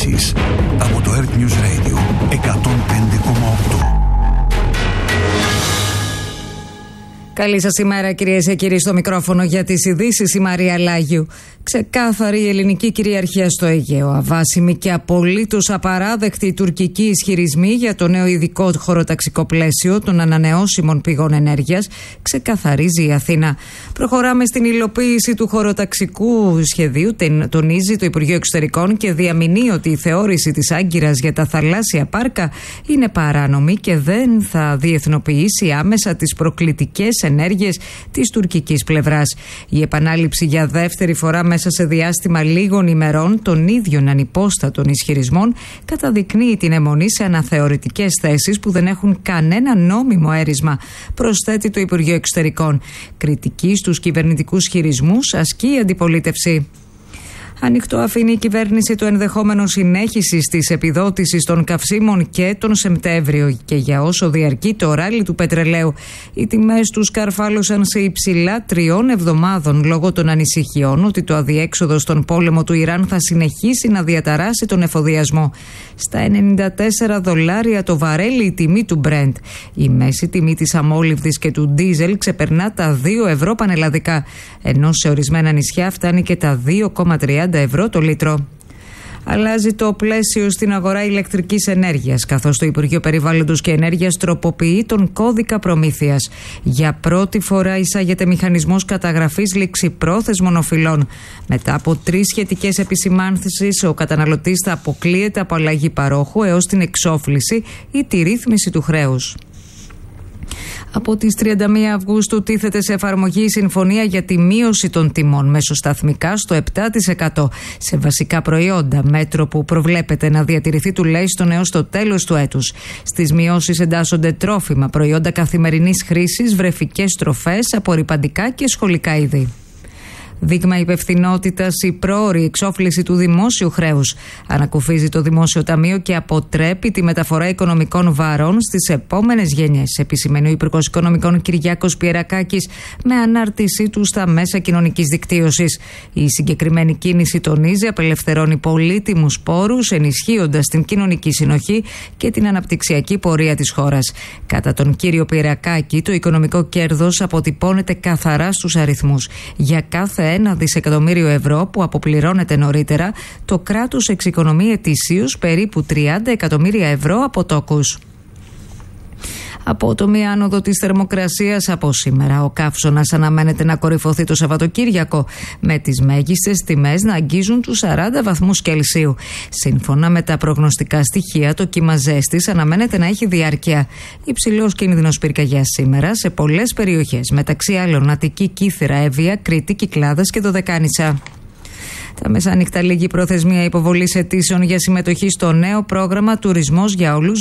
ειδήσεις από το Earth News Radio 105,8. Καλή σας ημέρα, κυρίες και κύριοι, στο μικρόφωνο για τις ειδήσεις η Μαρία Λάγιου. Ξεκάθαρη η ελληνική κυριαρχία στο Αιγαίο. Αβάσιμη και απολύτως απαράδεκτη τουρκική ισχυρισμοί για το νέο ειδικό χωροταξικό πλαίσιο των ανανεώσιμων πηγών ενέργειας ξεκαθαρίζει η Αθήνα. Προχωράμε στην υλοποίηση του χωροταξικού σχεδίου, τονίζει το Υπουργείο Εξωτερικών και διαμηνύει ότι η θεώρηση της Άγκυρας για τα θαλάσσια πάρκα είναι παράνομη και δεν θα διεθνοποιήσει άμεσα τις προκλητικές ενέργειες της τουρκικής πλευράς. Η επανάληψη για δεύτερη φορά μέσα σε διάστημα λίγων ημερών των ίδιων ανυπόστατων ισχυρισμών καταδεικνύει την αιμονή σε αναθεωρητικές θέσεις που δεν έχουν κανένα νόμιμο έρισμα, προσθέτει το Υπουργείο Εξωτερικών. Κριτική στους κυβερνητικούς χειρισμούς ασκεί η αντιπολίτευση. Ανοιχτό αφήνει η κυβέρνηση το ενδεχόμενο συνέχισης της επιδότησης των καυσίμων και τον Σεπτέμβριο και για όσο διαρκεί το ράλι του πετρελαίου. Οι τιμές τους καρφάλωσαν σε υψηλά 3 εβδομάδων λόγω των ανησυχιών ότι το αδιέξοδο στον πόλεμο του Ιράν θα συνεχίσει να διαταράσει τον εφοδιασμό. Στα $94 το βαρέλι η τιμή του Brent. Η μέση τιμή της αμόλυβδης και του ντίζελ ξεπερνά τα 2 ευρώ πανελλαδικά, ενώ σε ορισμένα νησιά φτάνει και τα 2,30 ευρώ το λίτρο. Αλλάζει το πλαίσιο στην αγορά ηλεκτρικής ενέργειας, καθώς το Υπουργείο Περιβάλλοντος και Ενέργειας τροποποιεί τον κώδικα προμήθειας. Για πρώτη φορά εισάγεται μηχανισμός καταγραφής ληξιπρόθεσμων οφειλών. Μετά από 3 σχετικές επισημάνθησεις, ο καταναλωτής θα αποκλείεται από αλλαγή παρόχου έως την εξόφληση ή τη ρύθμιση του χρέους. Από τις 31 Αυγούστου τίθεται σε εφαρμογή η συμφωνία για τη μείωση των τιμών μεσοσταθμικά στο 7% σε βασικά προϊόντα, μέτρο που προβλέπεται να διατηρηθεί τουλάχιστον έως το τέλος του έτους. Στις μειώσεις εντάσσονται τρόφιμα, προϊόντα καθημερινής χρήσης, βρεφικές τροφές, απορρυπαντικά και σχολικά είδη. Δείγμα υπευθυνότητας η πρόωρη εξόφληση του δημόσιου χρέους. Ανακουφίζει το Δημόσιο Ταμείο και αποτρέπει τη μεταφορά οικονομικών βαρών στις επόμενες γενιές, επισημαίνει ο Υπουργός Οικονομικών Κυριάκος Πιερακάκης με ανάρτησή του στα μέσα κοινωνικής δικτύωσης. Η συγκεκριμένη κίνηση, τονίζει, απελευθερώνει πολύτιμους πόρους, ενισχύοντας την κοινωνική συνοχή και την αναπτυξιακή πορεία της χώρας. Κατά τον κύριο Πιερακάκη, το οικονομικό κέρδος αποτυπώνεται καθαρά στους αριθμούς. Για κάθε 1 δισεκατομμύριο ευρώ που αποπληρώνεται νωρίτερα, το κράτος εξοικονομεί ετησίως περίπου 30 εκατομμύρια ευρώ από τόκους. Απότομη άνοδο της θερμοκρασίας από σήμερα. Ο καύσωνας αναμένεται να κορυφωθεί το Σαββατοκύριακο, με τις μέγιστες τιμές να αγγίζουν τους 40 βαθμούς Κελσίου. Σύμφωνα με τα προγνωστικά στοιχεία, το κύμα ζέστης αναμένεται να έχει διάρκεια. Υψηλός κίνδυνος πυρκαγιάς σήμερα σε πολλές περιοχές, μεταξύ άλλων Αττική, Κύθυρα, Εύβοια, Κρήτη, Κυκλάδας και Δωδεκάνησα. Τα μεσάνυχτα λίγη προθεσμία υποβολής αιτήσεων για συμμετοχή στο νέο πρόγραμμα Τουρισμός για Όλους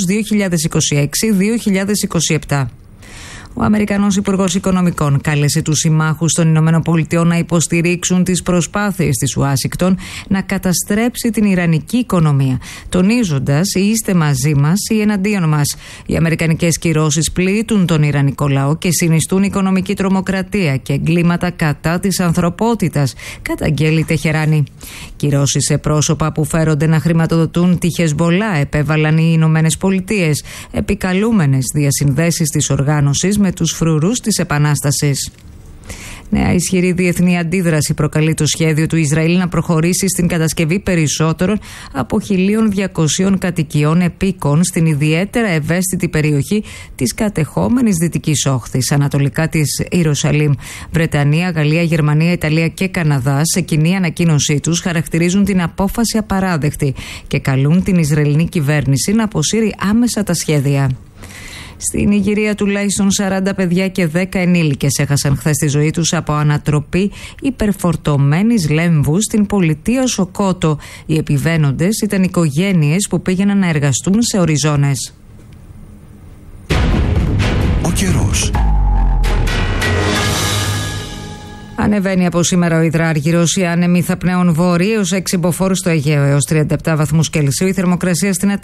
2026-2027. Ο Αμερικανός Υπουργός Οικονομικών κάλεσε τους συμμάχους των ΗΠΑ να υποστηρίξουν τις προσπάθειες της Ουάσιγκτον να καταστρέψει την ιρανική οικονομία, τονίζοντας ή είστε μαζί μας ή εναντίον μας. Οι αμερικανικές κυρώσεις πλήττουν τον ιρανικό λαό και συνιστούν οικονομική τρομοκρατία και εγκλήματα κατά της ανθρωπότητας, καταγγέλει η Τεχεράνη. Κυρώσεις σε πρόσωπα που φέρονται να χρηματοδοτούν τη Χεσμπολά επέβαλαν οι Ηνωμένες Πολιτείες, επικαλούμενες διασυνδέσεις της οργάνωσης με τους φρουρούς της Επανάστασης. Νέα ισχυρή διεθνή αντίδραση προκαλεί το σχέδιο του Ισραήλ να προχωρήσει στην κατασκευή περισσότερων από 1.200 κατοικιών επίκων στην ιδιαίτερα ευαίσθητη περιοχή της κατεχόμενης Δυτικής Όχθης, ανατολικά της Ιερουσαλήμ. Βρετανία, Γαλλία, Γερμανία, Ιταλία και Καναδά, σε κοινή ανακοίνωσή τους, χαρακτηρίζουν την απόφαση απαράδεκτη και καλούν την Ισραηλινή κυβέρνηση να αποσύρει άμεσα τα σχέδια. Στην Ιγυρία τουλάχιστον 40 παιδιά και 10 ενήλικες έχασαν χθες τη ζωή τους από ανατροπή υπερφορτωμένης λέμβου στην πολιτεία Σοκότο. Οι επιβαίνοντες ήταν οικογένειες που πήγαιναν να εργαστούν σε οριζόνες. Ο καιρός. Ανεβαίνει από σήμερα ο υδράργυρος. Οι άνεμοι θα πνέουν βόρειοι έως 6 μποφόρ στο Αιγαίο έως 37 βαθμούς Κελσίου. Η θερμοκρασία στην Αττική